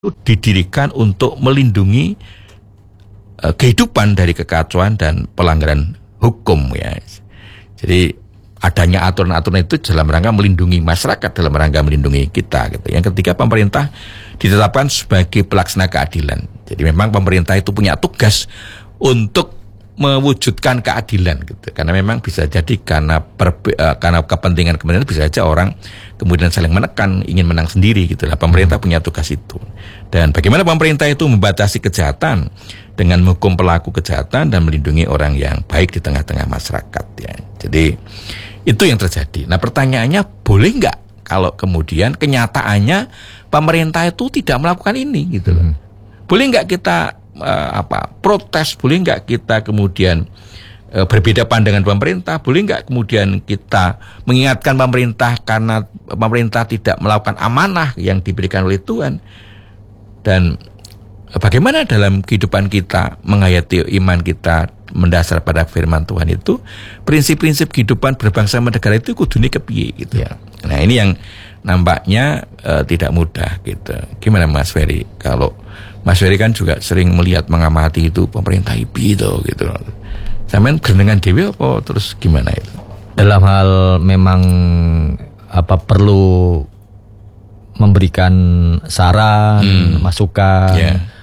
didirikan untuk melindungi kehidupan dari kekacauan dan pelanggaran hukum ya. Jadi adanya aturan-aturan itu dalam rangka melindungi masyarakat, dalam rangka melindungi kita gitu. Yang ketiga, pemerintah ditetapkan sebagai pelaksana keadilan. Jadi memang pemerintah itu punya tugas untuk mewujudkan keadilan gitu. Karena memang bisa jadi karena kepentingan bisa saja orang kemudian saling menekan, ingin menang sendiri gitu. Lah pemerintah punya tugas itu. Dan bagaimana pemerintah itu membatasi kejahatan dengan menghukum pelaku kejahatan dan melindungi orang yang baik di tengah-tengah masyarakat ya. Jadi itu yang terjadi. Nah pertanyaannya, boleh nggak kalau kemudian kenyataannya pemerintah itu tidak melakukan ini gitu loh. Boleh nggak kita protes, boleh nggak kita kemudian berbeda pandangan pemerintah, boleh nggak kemudian kita mengingatkan pemerintah karena pemerintah tidak melakukan amanah yang diberikan oleh Tuhan. Dan bagaimana dalam kehidupan kita menghayati iman kita mendasar pada firman Tuhan itu, prinsip-prinsip kehidupan berbangsa bernegara itu kudune kepiye gitu ya. Nah ini yang nampaknya tidak mudah gitu. Gimana Mas Ferry? Kalau Mas Ferry kan juga sering melihat mengamati itu pemerintah itu gitu. Sampean gerenengan dewe apa terus gimana itu? Dalam hal memang perlu memberikan saran, masukan,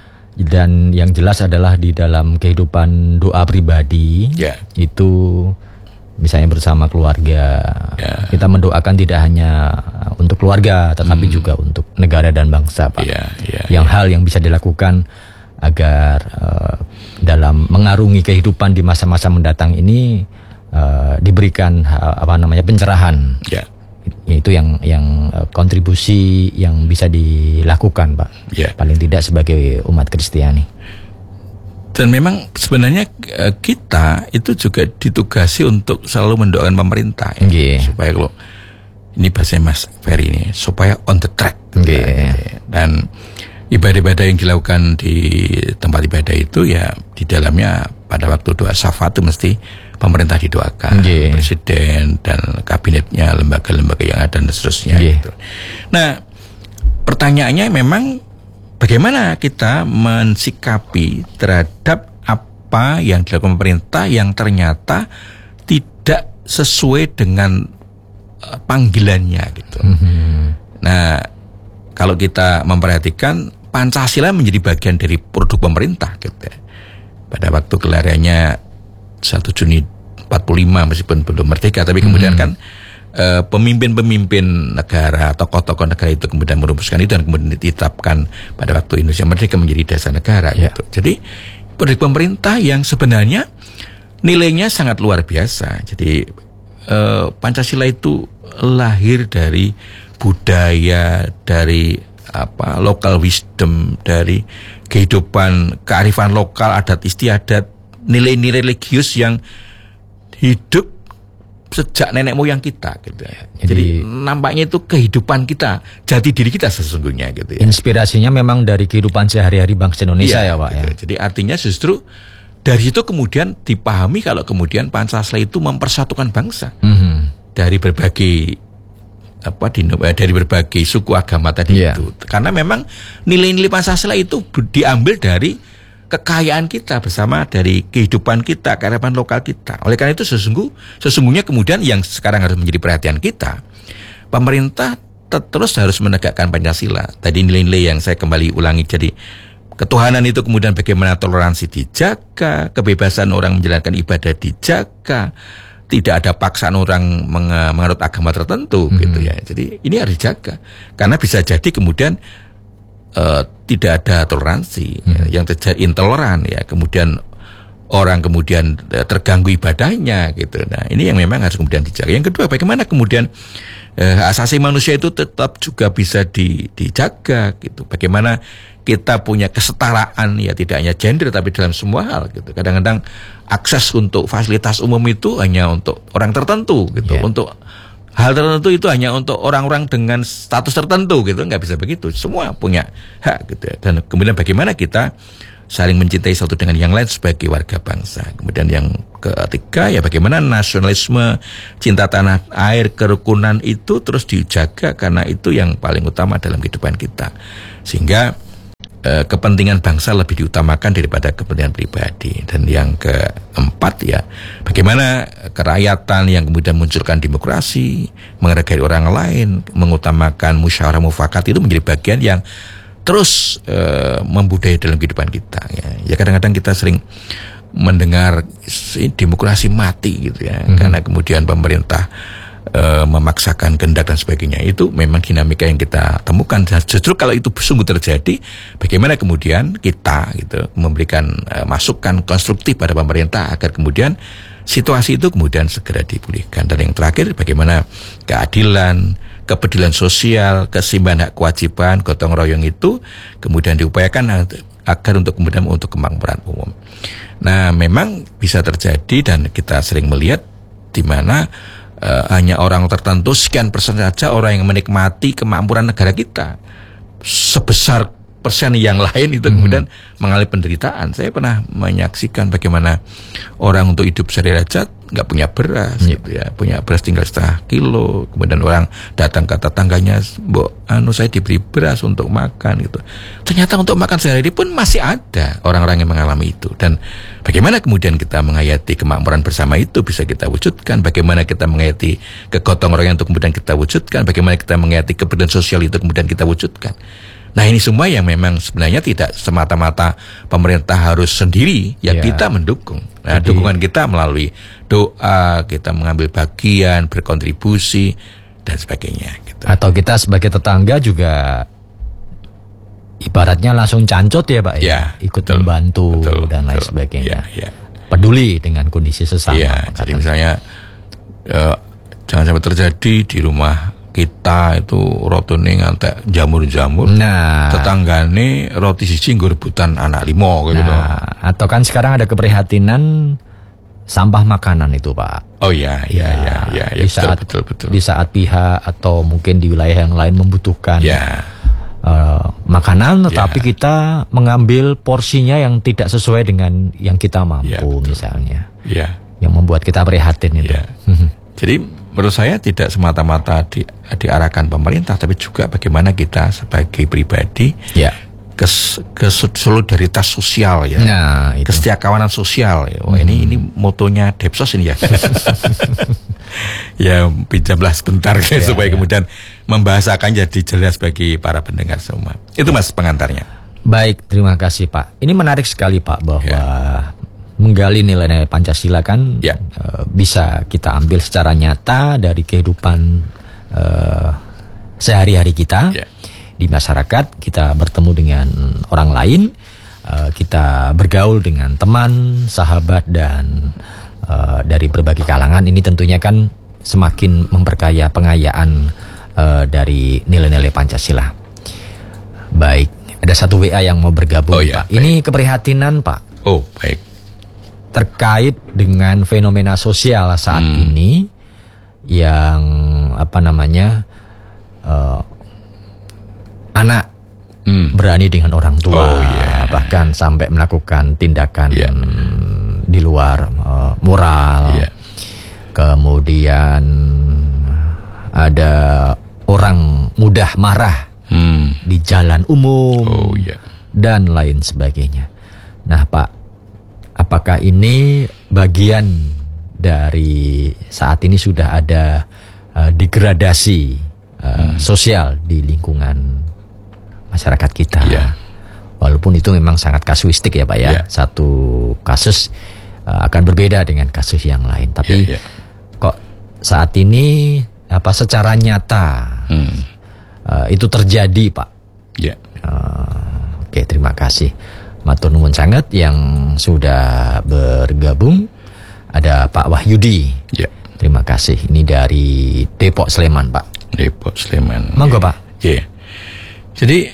dan yang jelas adalah di dalam kehidupan doa pribadi itu misalnya bersama keluarga, kita mendoakan tidak hanya untuk keluarga, tetapi juga untuk negara dan bangsa, Pak. Hal yang bisa dilakukan agar dalam mengarungi kehidupan di masa-masa mendatang ini diberikan pencerahan. Itu yang kontribusi yang bisa dilakukan, Pak. Paling tidak sebagai umat Kristiani. Dan memang sebenarnya kita itu juga ditugasi untuk selalu mendoakan pemerintah supaya kalau ini bahasa Mas Ferry ini supaya on the track. Dan ibadah-ibadah yang dilakukan di tempat ibadah itu ya di dalamnya pada waktu doa syafaat itu mesti pemerintah didoakan, presiden dan kabinetnya, lembaga-lembaga yang ada dan seterusnya. Gitu. Nah pertanyaannya memang bagaimana kita mensikapi terhadap apa yang dilakukan pemerintah yang ternyata tidak sesuai dengan panggilannya gitu. Nah, kalau kita memperhatikan Pancasila menjadi bagian dari produk pemerintah gitu. Pada waktu kelahirannya 1 Juni 45 meskipun belum merdeka, tapi kemudian kan pemimpin-pemimpin negara, tokoh-tokoh negara itu kemudian merumuskan itu dan kemudian ditetapkan pada waktu Indonesia merdeka menjadi dasar negara gitu. Jadi produk pemerintah yang sebenarnya nilainya sangat luar biasa. Jadi Pancasila itu lahir dari budaya, dari local wisdom, dari kehidupan kearifan lokal, adat istiadat, nilai-nilai religius yang hidup sejak nenek moyang kita gitu ya. Jadi nampaknya itu kehidupan kita, jati diri kita sesungguhnya gitu ya. Inspirasinya memang dari kehidupan sehari-hari bangsa Indonesia ya Pak gitu. Ya. Jadi artinya justru dari itu kemudian dipahami kalau kemudian Pancasila itu mempersatukan bangsa. Dari berbagai dari berbagai suku agama tadi itu. Karena memang nilai-nilai Pancasila itu diambil dari kekayaan kita bersama, dari kehidupan kita, kearifan lokal kita. Oleh karena itu sesungguhnya kemudian yang sekarang harus menjadi perhatian kita, pemerintah terus harus menegakkan Pancasila. Tadi nilai-nilai yang saya kembali ulangi, jadi ketuhanan itu kemudian bagaimana toleransi dijaga, kebebasan orang menjalankan ibadah dijaga, tidak ada paksaan orang menganut agama tertentu gitu ya. Jadi ini harus dijaga. Karena bisa jadi kemudian tidak ada toleransi, yang terjadi intoleran ya, kemudian orang kemudian terganggu ibadahnya gitu. Nah ini yang memang harus kemudian dijaga. Yang kedua, bagaimana kemudian asasi manusia itu tetap juga bisa dijaga gitu. Bagaimana kita punya kesetaraan ya, tidak hanya gender tapi dalam semua hal gitu. Kadang-kadang akses untuk fasilitas umum itu hanya untuk orang tertentu gitu, untuk hal tertentu itu hanya untuk orang-orang dengan status tertentu gitu, nggak bisa begitu. Semua punya hak gitu ya. Dan kemudian bagaimana kita saling mencintai satu dengan yang lain sebagai warga bangsa. Kemudian yang ketiga ya bagaimana nasionalisme, cinta tanah air, kerukunan itu terus dijaga karena itu yang paling utama dalam kehidupan kita. Sehingga kepentingan bangsa lebih diutamakan daripada kepentingan pribadi. Dan yang keempat ya, bagaimana kerakyatan yang kemudian munculkan demokrasi, menghargai orang lain, mengutamakan musyawarah mufakat itu menjadi bagian yang terus membudaya dalam kehidupan kita. Ya kadang-kadang kita sering mendengar demokrasi mati gitu ya, karena kemudian pemerintah memaksakan kehendak dan sebagainya. Itu memang dinamika yang kita temukan. Justru kalau itu sungguh terjadi, bagaimana kemudian kita gitu memberikan masukan konstruktif pada pemerintah agar kemudian situasi itu kemudian segera dipulihkan. Dan yang terakhir, bagaimana keadilan, kepedulian sosial, keseimbangan hak kewajiban, gotong royong itu kemudian diupayakan agar untuk kemudian untuk kemakmuran umum. Nah, memang bisa terjadi dan kita sering melihat di mana hanya orang tertentu sekian persen saja orang yang menikmati kemakmuran negara kita. Sebesar persen yang lain itu kemudian mengalami penderitaan. Saya pernah menyaksikan bagaimana orang untuk hidup sederajat nggak punya beras, gitu ya, punya beras tinggal setengah kilo. Kemudian orang datang ke tetangganya, saya diberi beras untuk makan gitu. Ternyata untuk makan sehari-hari pun masih ada orang-orang yang mengalami itu. Dan bagaimana kemudian kita menghayati kemakmuran bersama itu bisa kita wujudkan? Bagaimana kita menghayati kegotong royongan itu kemudian kita wujudkan? Bagaimana kita menghayati kepedulian sosial itu kemudian kita wujudkan? Nah, ini semua yang memang sebenarnya tidak semata-mata pemerintah harus sendiri, kita mendukung. Nah, dukungan kita melalui doa, kita mengambil bagian, berkontribusi, dan sebagainya. Gitu. Atau kita sebagai tetangga juga ibaratnya langsung cancot ya Pak ya, ikut membantu dan lain sebagainya. Peduli dengan kondisi sesama. Jadi misalnya jangan sampai terjadi di rumah kita itu rotone ngantek jamur-jamur. Nah, tetanggane roti siji nggo rebutan anak 5 gitu. Nah, atau kan sekarang ada keprihatinan sampah makanan itu, Pak. Oh iya. Di saat betul. Di saat pihak atau mungkin di wilayah yang lain membutuhkan makanan, tetapi kita mengambil porsinya yang tidak sesuai dengan yang kita mampu, misalnya. Yang membuat kita prihatin itu. Jadi menurut saya tidak semata-mata diarahkan pemerintah, tapi juga bagaimana kita sebagai pribadi solidaritas sosial ya, kesetiakawanan sosial ya. Ini motonya Depsos ini ya. Ya pinjamlah sebentar supaya kemudian membahasakan jadi jelas bagi para pendengar semua. Itu Mas pengantarnya. Baik, terima kasih Pak. Ini menarik sekali Pak bahwa menggali nilai-nilai Pancasila kan bisa kita ambil secara nyata dari kehidupan sehari-hari kita di masyarakat. Kita bertemu dengan orang lain, kita bergaul dengan teman, sahabat dan dari berbagai kalangan. Ini tentunya kan semakin memperkaya pengayaan dari nilai-nilai Pancasila. Baik, ada satu WA yang mau bergabung Pak. Ini keprihatinan Pak. Oh baik. Terkait dengan fenomena sosial saat ini yang anak berani dengan orang tua, bahkan sampai melakukan tindakan di luar moral. Kemudian ada orang mudah marah di jalan umum dan lain sebagainya. Nah Pak, apakah ini bagian dari saat ini sudah ada degradasi sosial di lingkungan masyarakat kita? Walaupun itu memang sangat kasuistik ya Pak ya. Satu kasus akan berbeda dengan kasus yang lain. Tapi kok saat ini secara nyata itu terjadi Pak? Oke, terima kasih. Matur nuwun sangat yang sudah bergabung. Ada Pak Wahyudi. Terima kasih. Ini dari Depok Sleman, Pak. Depok Sleman. Monggo, Pak. Jadi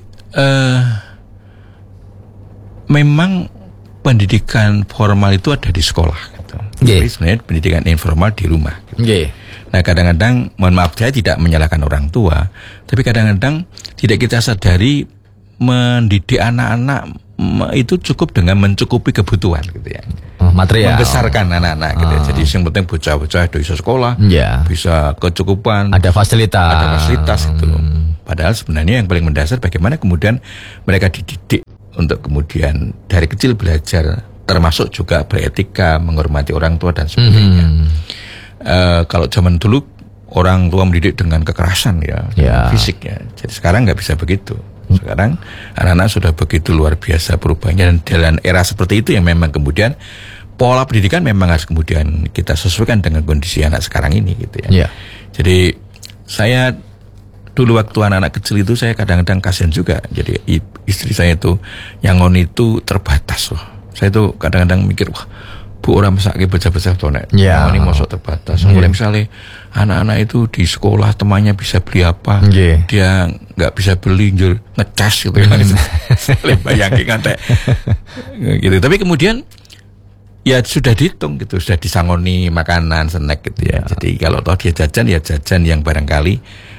memang pendidikan formal itu ada di sekolah gitu. Jadi sebenarnya pendidikan informal di rumah. Gitu. Nah, kadang-kadang mohon maaf saya tidak menyalahkan orang tua, tapi kadang-kadang tidak kita sadari mendidik anak-anak itu cukup dengan mencukupi kebutuhan gitu ya. Material. Membesarkan anak-anak gitu ya. Jadi yang penting bocah-bocah bisa sekolah, bisa kecukupan, ada fasilitas gitu loh. Padahal sebenarnya yang paling mendasar bagaimana kemudian mereka dididik untuk kemudian dari kecil belajar, termasuk juga beretika, menghormati orang tua dan sebagainya. Kalau zaman dulu orang tua mendidik dengan kekerasan dengan fisik ya. Jadi sekarang nggak bisa begitu. Sekarang anak-anak sudah begitu luar biasa perubahannya, dan dalam era seperti itu yang memang kemudian pola pendidikan memang harus kemudian kita sesuaikan dengan kondisi anak sekarang ini gitu ya. Jadi saya dulu waktu anak-anak kecil itu saya kadang-kadang kasihan juga. Jadi istri saya itu yang itu terbatas loh. Saya itu kadang-kadang mikir, wah bu orang mesake baca-baca tuh nek ini masuk terbatas. Mulai misalnya anak-anak itu di sekolah temannya bisa beli apa, dia nggak bisa beli ngecas gitu kan. Bayangin kan gitu. Tapi kemudian ya sudah dihitung gitu, sudah disangoni makanan, snack gitu ya. Jadi kalau toh dia jajan ya jajan yang barangkali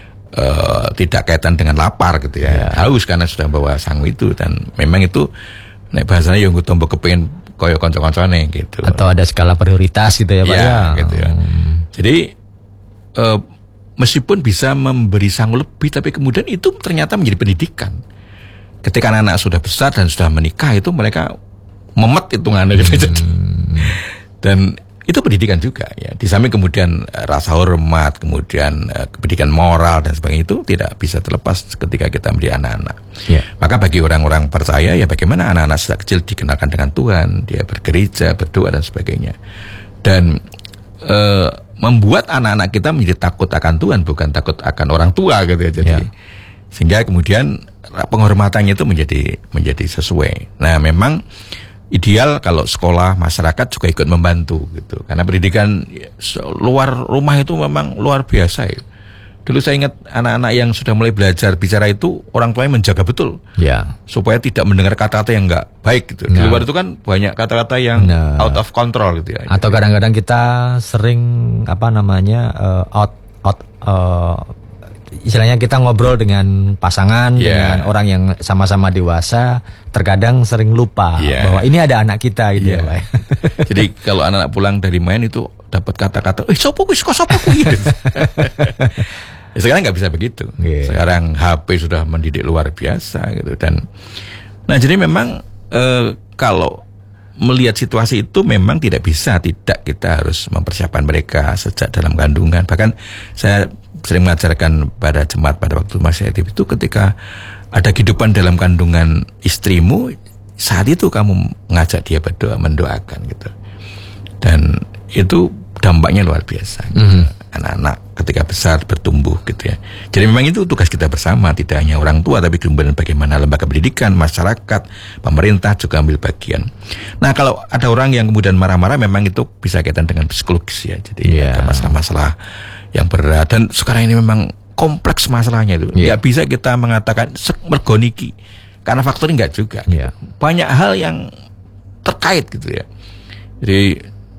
tidak kaitan dengan lapar gitu ya. Haus karena sudah bawa sangu itu, dan memang itu nek bahasanya yang gue tombok kepengen koyo konco-koncone gitu. Atau ada skala prioritas gitu ya Pak ya. Gitu ya. Jadi meskipun bisa memberi sangu lebih, tapi kemudian itu ternyata menjadi pendidikan. Ketika anak-anak sudah besar dan sudah menikah, itu mereka memet hitungannya. Dan itu pendidikan juga ya. Di samping kemudian rasa hormat, kemudian pendidikan moral dan sebagainya, itu tidak bisa terlepas ketika kita mendidik anak-anak. Maka bagi orang-orang percaya ya, bagaimana anak-anak sejak kecil dikenalkan dengan Tuhan, dia bergereja, berdoa dan sebagainya. Dan membuat anak-anak kita menjadi takut akan Tuhan, bukan takut akan orang tua gitu ya. Jadi sehingga kemudian penghormatannya itu menjadi sesuai. Nah, memang ideal kalau sekolah, masyarakat juga ikut membantu gitu. Karena pendidikan luar rumah itu memang luar biasa ya. Dulu saya ingat anak-anak yang sudah mulai belajar bicara itu orang tuanya menjaga betul. Supaya tidak mendengar kata-kata yang enggak baik gitu. Di luar itu kan banyak kata-kata yang out of control gitu ya. Atau kadang-kadang kita sering istilahnya kita ngobrol dengan pasangan, dengan orang yang sama-sama dewasa, terkadang sering lupa bahwa ini ada anak kita gitu ya Pak. Jadi kalau anak-anak pulang dari main itu dapat kata-kata, sopo gitu. Sekarang nggak bisa begitu. Sekarang HP sudah mendidik luar biasa gitu. Dan nah jadi memang kalau melihat situasi itu memang tidak kita harus mempersiapkan mereka sejak dalam kandungan. Bahkan saya sering mengajarkan pada jemaat pada waktu masih aktif itu, ketika ada kehidupan dalam kandungan istrimu, saat itu kamu mengajak dia berdoa, mendoakan gitu. Dan itu dampaknya luar biasa gitu. Anak-anak ketika besar bertumbuh gitu ya. Jadi memang itu tugas kita bersama, tidak hanya orang tua, tapi kemudian bagaimana lembaga pendidikan, masyarakat, pemerintah juga ambil bagian. Nah, kalau ada orang yang kemudian marah-marah, memang itu bisa kaitan dengan psikologis ya. Jadi ada masalah-masalah yang berat, dan sekarang ini memang kompleks masalahnya itu. Nggak bisa kita mengatakan mergoniki, karena faktornya nggak juga. Banyak hal yang terkait gitu ya. Jadi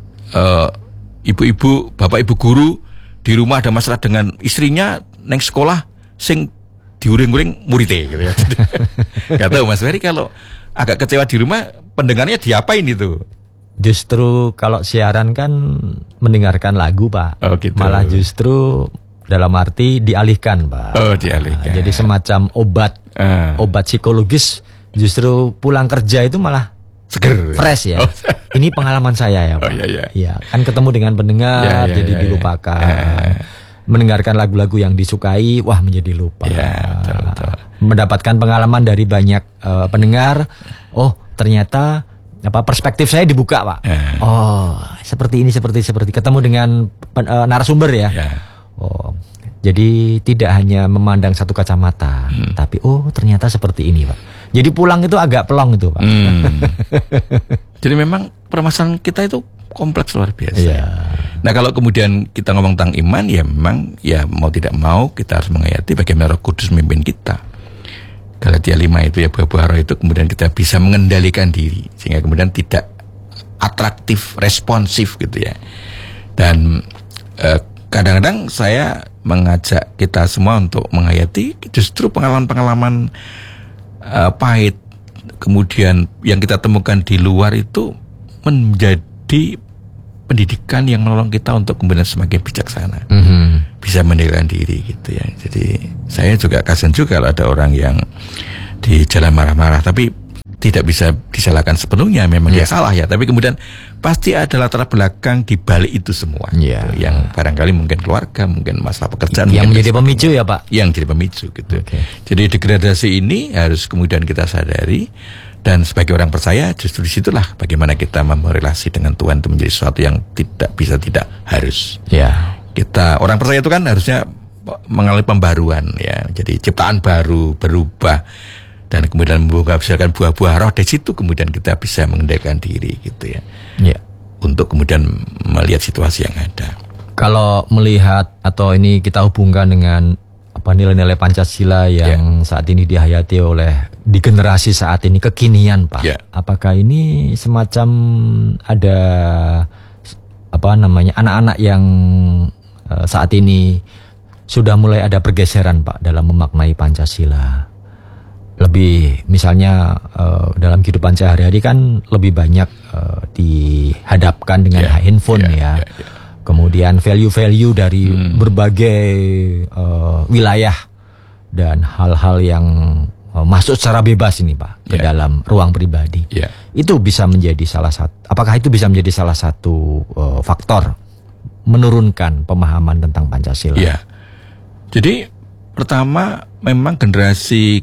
ibu-ibu, bapak ibu guru di rumah ada masalah dengan istrinya, neng sekolah sing diuring-uring muridnya gitu ya. Gak tahu Mas Ferry kalau agak kecewa di rumah, pendengarnya diapain itu? Justru kalau siaran kan mendengarkan lagu Pak, gitu. Malah justru dalam arti dialihkan Pak. Dialihkan. Jadi semacam obat psikologis, justru pulang kerja itu malah seger, fresh ya. Ini pengalaman saya ya Pak. Iya, kan ketemu dengan pendengar jadi dilupakan. Mendengarkan lagu-lagu yang disukai, wah menjadi lupa. Betul. Mendapatkan pengalaman dari banyak pendengar, oh ternyata perspektif saya dibuka Pak. Oh seperti ini, seperti ketemu dengan narasumber ya. Oh jadi tidak hanya memandang satu kacamata, tapi oh ternyata seperti ini Pak. Jadi pulang itu agak pelong itu Pak. Jadi memang permasalahan kita itu kompleks luar biasa. Nah kalau kemudian kita ngomong tentang iman, ya memang ya mau tidak mau kita harus menghayati bagaimana Roh Kudus memimpin kita. Galatia 5 itu ya, buah-buah roh itu kemudian kita bisa mengendalikan diri sehingga kemudian tidak atraktif, responsif gitu ya. Dan kadang-kadang saya mengajak kita semua untuk menghayati justru pengalaman-pengalaman pahit kemudian yang kita temukan di luar itu menjadi pendidikan yang menolong kita untuk kemudian semakin bijaksana, bisa mengendalikan diri gitu ya. Jadi saya juga kasihan juga kalau ada orang yang di jalan marah-marah, tapi tidak bisa disalahkan sepenuhnya, memang dia salah ya, tapi kemudian pasti ada latar belakang di balik itu semua, gitu, yang barangkali mungkin keluarga, mungkin masalah pekerjaan, yang menjadi pemicu ya Pak, yang jadi pemicu gitu. Jadi degradasi ini harus kemudian kita sadari, dan sebagai orang percaya justru disitulah bagaimana kita membangun relasi dengan Tuhan itu menjadi sesuatu yang tidak bisa, tidak harus. Kita orang percaya itu kan harusnya mengalami pembaruan ya, jadi ciptaan baru, berubah, dan kemudian menghasilkan buah-buah roh. Dari situ kemudian kita bisa mengendalikan diri gitu ya, untuk kemudian melihat situasi yang ada. Kalau melihat atau ini kita hubungkan dengan nilai-nilai Pancasila yang saat ini dihayati oleh di generasi saat ini kekinian Pak, apakah ini semacam ada anak-anak yang saat ini sudah mulai ada pergeseran Pak dalam memaknai Pancasila? Lebih misalnya dalam kehidupan sehari-hari kan lebih banyak dihadapkan dengan handphone kemudian value-value dari berbagai wilayah dan hal-hal yang masuk secara bebas ini Pak ke dalam ruang pribadi. Itu bisa menjadi salah satu, apakah itu bisa menjadi salah satu faktor menurunkan pemahaman tentang Pancasila? Jadi pertama memang generasi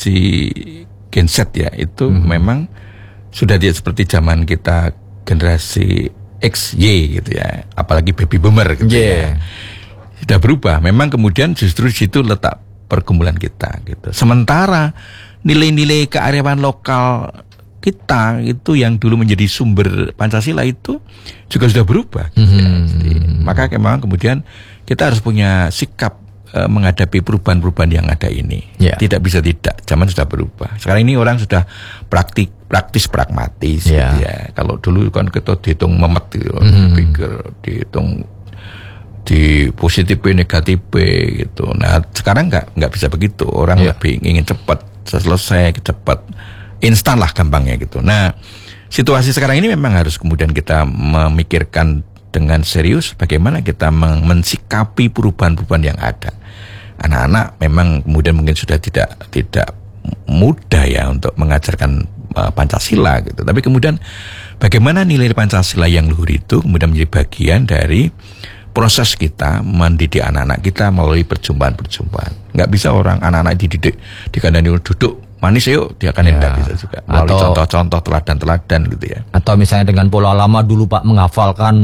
Gen Z ya itu memang sudah tidak seperti zaman kita generasi X, Y gitu ya, apalagi baby boomer gitu ya. Sudah berubah. Memang kemudian justru di situ letak pergumulan kita gitu. Sementara nilai-nilai kearifan lokal kita itu yang dulu menjadi sumber Pancasila itu juga sudah berubah gitu ya. Jadi, maka memang kemudian kita harus punya sikap menghadapi perubahan-perubahan yang ada ini. Tidak bisa tidak, zaman sudah berubah. Sekarang ini orang sudah praktis pragmatis gitu ya. Kalau dulu kan kita dihitung memet gitu, pikir dihitung di positif negatif gitu. Nah sekarang nggak bisa begitu. Orang lebih ingin cepat selesai, cepat, instan lah gampangnya gitu. Nah situasi sekarang ini memang harus kemudian kita memikirkan dengan serius bagaimana kita mensikapi perubahan-perubahan yang ada. Anak-anak memang kemudian mungkin sudah tidak mudah ya untuk mengajarkan Pancasila gitu. Tapi kemudian bagaimana nilai Pancasila yang luhur itu kemudian menjadi bagian dari proses kita mendidik anak-anak kita melalui perjumpaan-perjumpaan. Nggak bisa anak-anak dididik dikandani duduk manis yuk, dia akan tidak bisa juga melalui contoh-contoh, teladan-teladan gitu ya. Atau misalnya dengan pola lama dulu Pak menghafalkan.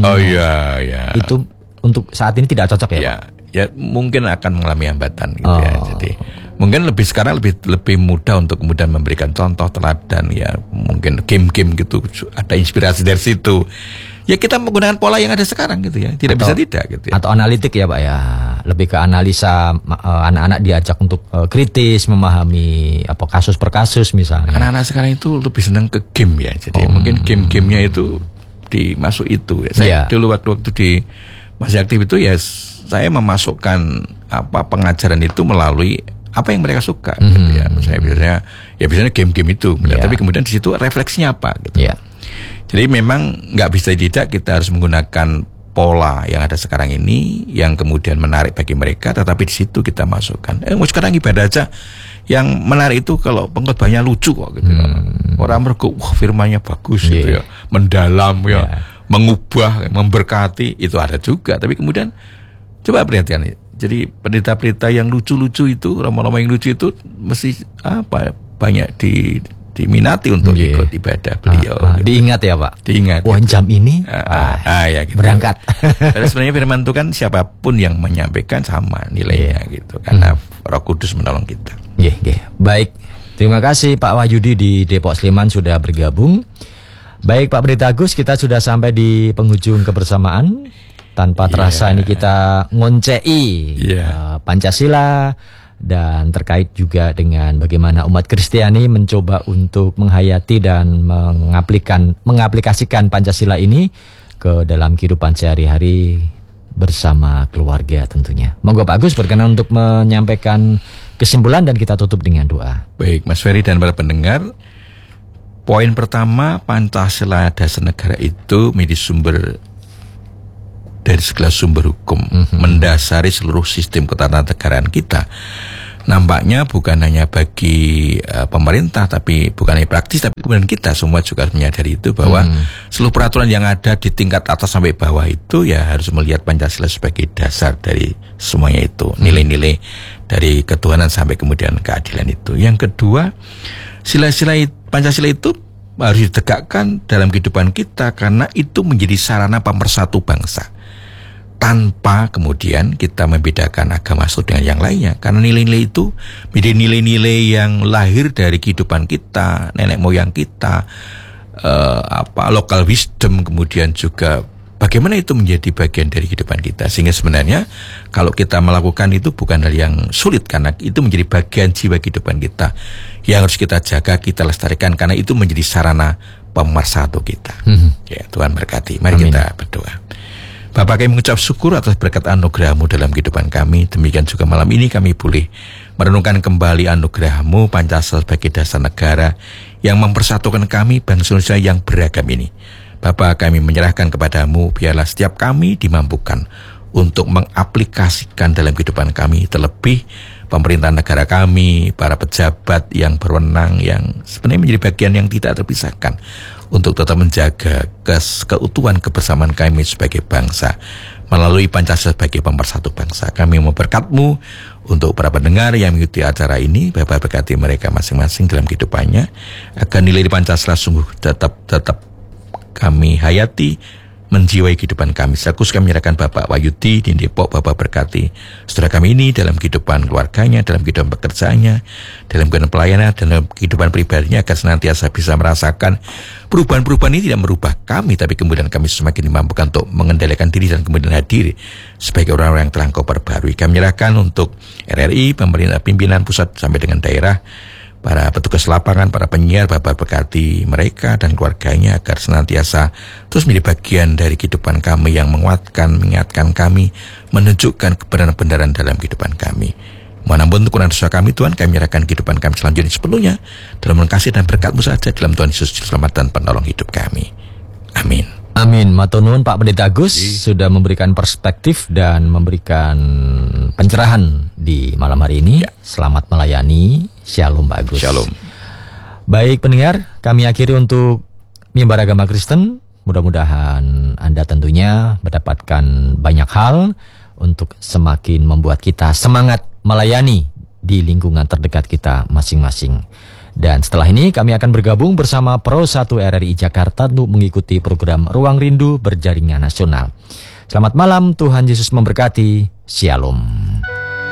Itu untuk saat ini tidak cocok ya Pak? Ya mungkin akan mengalami hambatan gitu ya. Jadi mungkin sekarang lebih mudah untuk kemudian memberikan contoh teladan ya, mungkin game-game gitu, ada inspirasi dari situ. Ya kita menggunakan pola yang ada sekarang gitu ya, tidak bisa tidak gitu ya. Atau analitik ya Pak ya, lebih ke analisa, anak-anak diajak untuk kritis memahami kasus per kasus misalnya. Anak-anak sekarang itu lebih senang ke game ya, jadi mungkin game-gamenya itu dimasuk itu ya. Saya dulu waktu di masih aktif itu ya, saya memasukkan pengajaran itu melalui apa yang mereka suka gitu ya. Saya biasanya game-game itu, tapi kemudian di situ refleksinya apa gitu. Jadi memang nggak bisa tidak, kita harus menggunakan pola yang ada sekarang ini yang kemudian menarik bagi mereka, tetapi di situ kita masukkan. Sekarang ibadah aja yang menarik itu kalau pengkhotbahnya lucu kok gitu. Orang mergo wah firmannya bagus gitu ya, mendalam ya, mengubah, memberkati, itu ada juga. Tapi kemudian coba perhatikan, jadi pendeta-pendeta yang lucu-lucu itu, romo-romo yang lucu itu mesti banyak diminati untuk ikut ibadah beliau. Gitu. Diingat ya Pak? Diingat. Wah jam ini gitu. Berangkat. Karena sebenarnya firman itu kan siapapun yang menyampaikan sama nilainya gitu. Karena Roh Kudus menolong kita. Baik. Terima kasih Pak Wahyudi di Depok Sleman sudah bergabung. Baik Pak Pendeta Agus, kita sudah sampai di penghujung kebersamaan. Tanpa terasa ini kita ngoncei Pancasila, dan terkait juga dengan bagaimana umat Kristiani mencoba untuk menghayati dan mengaplikasikan Pancasila ini ke dalam kehidupan sehari-hari bersama keluarga tentunya. Monggo Pak Agus berkenan untuk menyampaikan kesimpulan dan kita tutup dengan doa. Baik Mas Ferry dan para pendengar, poin pertama, Pancasila dasar negara itu menjadi sumber dari segala sumber hukum, mendasari seluruh sistem ketatanegaraan kita. nampaknya bukan hanya bagi pemerintah, tapi bukan hanya praktis, tapi kemudian kita semua juga harus menyadari itu bahwa seluruh peraturan yang ada di tingkat atas sampai bawah itu ya harus melihat Pancasila sebagai dasar dari semuanya itu, nilai-nilai dari ketuhanan sampai kemudian keadilan itu. Yang kedua, sila-sila Pancasila itu harus ditegakkan dalam kehidupan kita karena itu menjadi sarana pemersatu bangsa. Tanpa kemudian kita membedakan agama satu dengan yang lainnya, karena nilai-nilai itu menjadi nilai-nilai yang lahir dari kehidupan kita, nenek moyang kita, local wisdom, kemudian juga bagaimana itu menjadi bagian dari kehidupan kita. Sehingga sebenarnya kalau kita melakukan itu bukan hal yang sulit, karena itu menjadi bagian jiwa kehidupan kita yang harus kita jaga, kita lestarikan, karena itu menjadi sarana pemersatu kita. Ya, Tuhan berkati. Mari Amin. Kita berdoa. Bapa, kami mengucap syukur atas berkat anugerah-Mu dalam kehidupan kami. Demikian juga malam ini kami boleh merenungkan kembali anugerah-Mu Pancasila sebagai dasar negara yang mempersatukan kami bangsa Indonesia yang beragam ini. Bapa, kami menyerahkan kepada-Mu, biarlah setiap kami dimampukan untuk mengaplikasikan dalam kehidupan kami, terlebih pemerintahan negara kami, para pejabat yang berwenang, yang sebenarnya menjadi bagian yang tidak terpisahkan untuk tetap menjaga keutuhan kebersamaan kami sebagai bangsa melalui Pancasila sebagai pemersatu bangsa. Kami mau berkat-Mu untuk para pendengar yang mengikuti acara ini. Bapa, berkati mereka masing-masing dalam kehidupannya, agar nilai Pancasila sungguh tetap kami hayati, menjiwai kehidupan kami. Sekaligus kami menyerahkan Bapak Wahyudi di Depok. Bapak berkati saudara kami ini dalam kehidupan keluarganya, dalam kehidupan pekerjaannya, dalam kehidupan pelayanan, dalam kehidupan pribadinya, agar senantiasa bisa merasakan perubahan-perubahan ini tidak merubah kami, tapi kemudian kami semakin dimampukan untuk mengendalikan diri dan kemudian hadir sebagai orang-orang yang telah Engkau perbarui. Kami menyerahkan untuk RRI, pemerintah, pimpinan pusat sampai dengan daerah, para petugas lapangan, para penyiar. Bapak berkati mereka dan keluarganya agar senantiasa terus menjadi bagian dari kehidupan kami, yang menguatkan, mengingatkan kami, menunjukkan kebenaran-kebenaran dalam kehidupan kami. Mohon ampun untuk kekurangan dosa kami, Tuhan. Kami menyerahkan kehidupan kami selanjutnya sepenuhnya dalam kasih dan berkat-Mu saja, dalam Tuhan Yesus selamat dan penolong hidup kami. Amin. Amin. Matur nuwun Pak Pendeta Agus sudah memberikan perspektif dan memberikan pencerahan di malam hari ini. Ya. Selamat melayani. Shalom Pak Agus. Shalom. Baik pendengar, kami akhiri untuk Mimbar Agama Kristen. Mudah-mudahan Anda tentunya mendapatkan banyak hal untuk semakin membuat kita semangat melayani di lingkungan terdekat kita masing-masing. Dan setelah ini kami akan bergabung bersama Pro 1 RRI Jakarta untuk mengikuti program Ruang Rindu Berjaringan Nasional. Selamat malam, Tuhan Yesus memberkati. Shalom.